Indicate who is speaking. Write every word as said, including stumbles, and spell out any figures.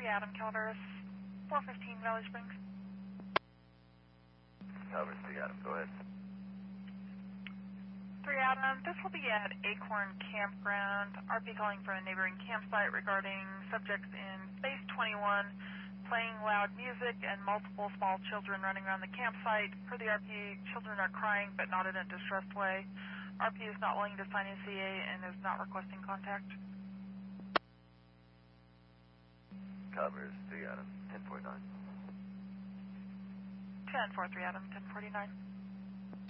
Speaker 1: three Adam, Calaveras, four fifteen Valley Springs.
Speaker 2: Calaveras, three Adam, go ahead.
Speaker 1: three Adam, this will be at Acorn Campground. R P calling from a neighboring campsite regarding subjects in Space twenty-one playing loud music and multiple small children running around the campsite. Per the R P, children are crying but not in a distressed way. R P is not willing to sign a C A and is not requesting contact.
Speaker 2: Calaveras, three Adam, ten forty-nine.
Speaker 1: ten four three Adam, ten forty-nine.